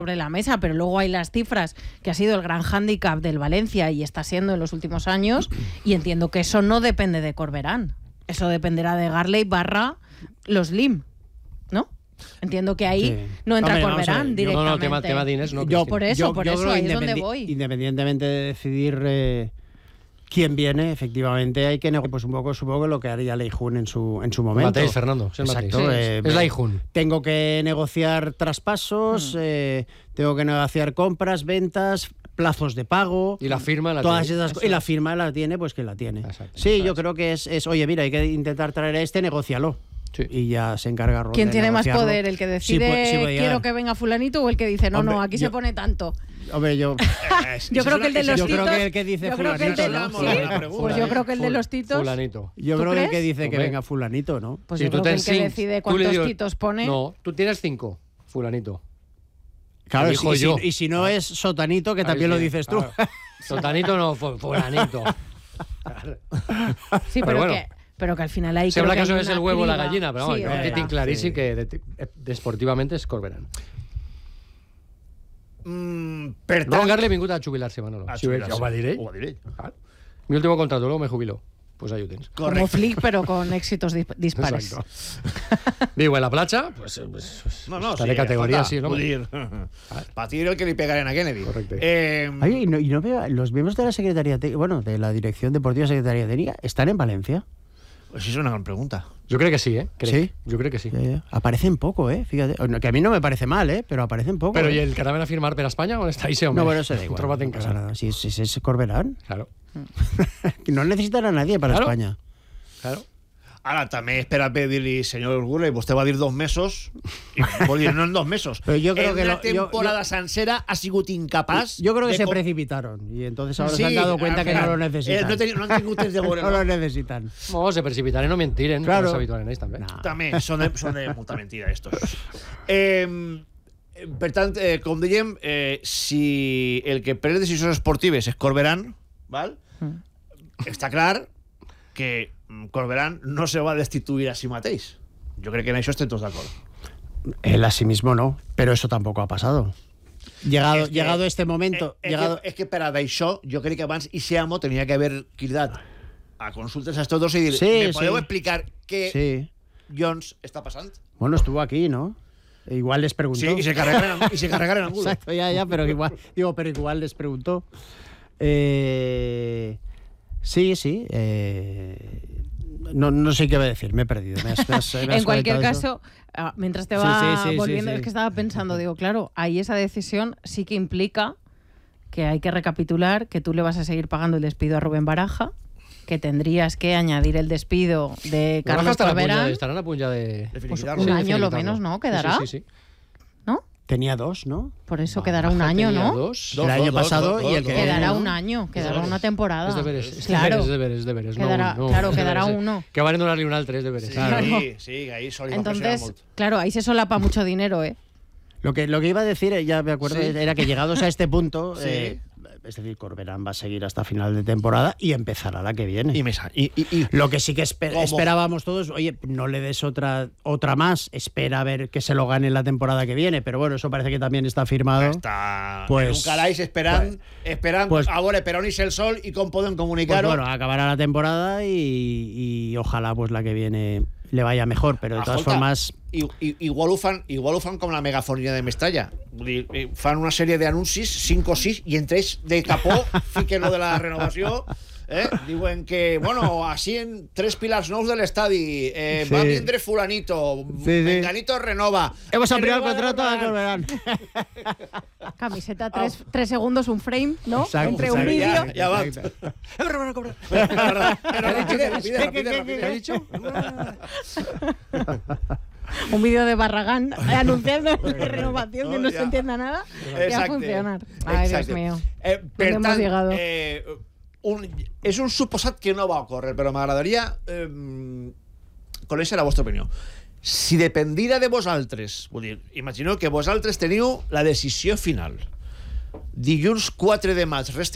sobre la mesa, pero luego hay las cifras que ha sido el gran hándicap del Valencia y está siendo en los últimos años, y entiendo que eso no depende de Corberán, eso dependerá de Garley / los Lim, ¿no? Entiendo que ahí no entra Corberán directamente. No, tema de Inés no. Por eso, ahí es donde voy. Independientemente de decidir quién viene, efectivamente hay que negociar pues un poco, supongo, lo que haría Leijun en su momento. Mateis, Fernando. Exacto. Es Leijun. Tengo que negociar traspasos, tengo que negociar compras, ventas, plazos de pago. Y la firma la todas tiene. Y la firma la tiene, pues que la tiene. Exacto. Sí, yo creo que es, oye, mira, hay que intentar traer a negócialo. Sí. Y ya se encarga Ron. ¿Quién de tiene más negociarlo. poder? ¿El que decide quiero que venga fulanito o el que dice no, aquí se pone tanto? Hombre, yo creo que el de los yo titos. creo que el que dice fulanito. Pues yo creo que el de los titos. Fulanito. Yo creo que el que dice que Hombre. venga fulanito, ¿no? Pues Si yo tú creo que el que tienes decide tú le cuántos digo- titos pone. No, tú tienes 5, fulanito. Claro, Elijo yo. y si no es sotanito, que también Ahí lo sí, dices tú. claro. Sotanito no, fulanito. Sí, Pero bueno. pero que al final hay. Se habla que creo eso hay es el una huevo o la criba. gallina, pero vamos, Sí, yo es creo que verdad. clarísimo que desportivamente és Corberán. Per Ron tant, Garley ha vingut a jubilar-se, Manolo. A Si jubilar-se. ho va dir ell. Ho va dir ell. Clar. Mi último contrato, luego me jubilo. Pues ahí ho tens. Como Flick, pero con éxitos dispares. Exacto. Vivo en la platja, pues no, està de categoria, sí, no? Vull dir, patir el que li pegaren a Kennedy. Correcte. Oye, y no veo, los miembros de la Secretaría, de la Dirección Deportiva Secretaría Técnica, ¿están en Valencia? Pues és una gran pregunta. Jo crec que sí, ¿eh? ¿Sí? Yo creo que sí. Ya. Aparecen poco, fíjate. Que a mí no me parece mal, pero aparecen poco. Pero ¿y el que anaven a firmar per Espanya on està ese home? No, bueno, eso da igual. Troba't en No pasa casa. nada. Si es Corberán. Claro, No necesitan a nadie para Claro. España. claro. Ara, també és per a pedir-li, senyor Gurley, vostè va dir 2 mesos, i vol dir, no en 2 mesos. Pero yo creo en que una yo temporada sencera ha sigut incapaç... creo que de se com- precipitaron y entonces ahora Sí, se han dado cuenta al que no final. lo necesitan. No han tingut temps de veure. No lo necesitan. No, se precipitaren no mentiren, Claro. com és habitual en ells també. Nah. També, són de molta mentida, estos. Per tant, com dèiem, si el que pren decisions esportives és Corberán, val? Està clar que Corberán no se va a destituir a si mateix. Jo crec que en això estem tots d'acord. Él a sí mismo no, pero eso tampoco ha pasado. Llegado este momento... És que per a d'això, jo crec que abans Isiamo tenia que haver cridat a consultes a estos dos i dir, Sí, ¿me podeu sí. explicar què Sí. Jones està passant? Bueno, estuvo aquí, ¿no? Igual les preguntó. Sí, y se cargaren al culo. Exacto, ya, pero igual les preguntó. Sí. No sé qué va a decir, me he perdido. Me has En cualquier comentado eso. caso, mientras te va Sí, volviendo, sí. es que estaba pensando, digo, claro, ahí esa decisión sí que implica que hay que recapitular que tú le vas a seguir pagando el despido a Rubén Baraja, que tendrías que añadir el despido de Carlos Corberán. Estarán a punt ja de... Pues finiquitar-lo. un Sí, año lo finiquitar-lo. menos, ¿no? ¿Quedará? Sí. ¿no? Tenía 2, ¿no? Por eso quedará un año, Tenía ¿no? dos. El año pasado y el que Quedará viene, ¿no? un año, quedará una temporada. És deberes, Claro. és deberes. Quedará- no, claro, és quedará deberes, uno. Que van donar-li un altre, és deberes. Sí, Claro. sí, ahí solo Entonces, claro, ahí se solapa mucho dinero, ¿eh? Lo que iba a decir, ya me acuerdo, Sí. era que llegados a este punto, Sí. es decir, Corberán va a seguir hasta final de temporada y empezará la que viene. Y Lo que sí que ¿Cómo? esperábamos todos, oye, no le des otra más, espera a ver que se lo gane en la temporada que viene, pero bueno, eso parece que también está firmado. està Pues- en un calaix esperant pues- a veure per on és el sol i com podem Pues comunicar-ho. bueno, acabará la temporada y ojalá pues la que viene le vaya mejor, pero de todas Escolta, formas... igual ho fan com la megafonia de Mestalla. Vull dir, fan una sèrie d'anuncis, 5 o 6, i entre ells de capó fiquen lo de la renovació. Diuen que, bueno, així en 3 pilars nous de l'estadi, va vindre fulanito, Sí. menganito renova. Hemos ampliado el Renova contrato a Corberán. Corberán. Camiseta, 3 segundos, un frame, ¿no? Exacto, Entre un exacto. vídeo. Ya va. Exacto. ¿Qué ha dicho? Un vídeo de Barragán anunciando la renovación que no se entienda nada. Ya va a Exacte. funcionar. Ay, Dios Exacte. mío. Per ¿Dónde hemos tant, llegado? és un suposat que no va ocórrer, però m'agradaria conèixer la vostra opinió. Si dependiera de vosaltres, vull dir, imagineu que vosaltres teniu la decisió final. Dilluns 4 de maig,